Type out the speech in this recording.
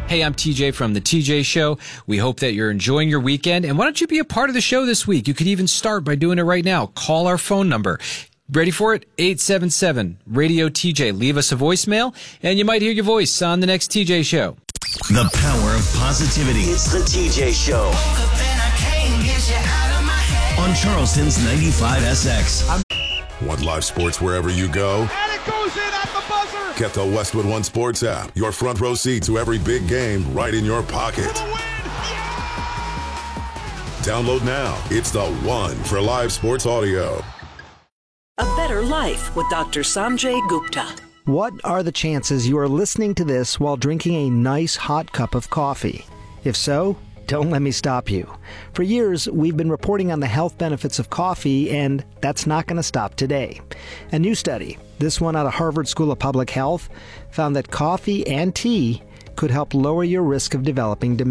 Hey, I'm TJ from The TJ Show. We hope that you're enjoying your weekend. And why don't you be a part of the show this week? You could even start by doing it right now. Call our phone number. Ready for it? 877-RADIO-TJ. Leave us a voicemail, and you might hear your voice on the next TJ Show. The power of positivity. It's The TJ Show. On Charleston's 95SX. Want live sports wherever you go? And it goes in at the buzzer! Get the Westwood One Sports app. Your front row seat to every big game right in your pocket. For the win! Download now. It's the one for live sports audio. A Better Life with Dr. Sanjay Gupta. What are the chances you are listening to this while drinking a nice hot cup of coffee? If so, don't let me stop you. For years, we've been reporting on the health benefits of coffee, and that's not going to stop today. A new study, this one out of Harvard School of Public Health, found that coffee and tea could help lower your risk of developing dementia.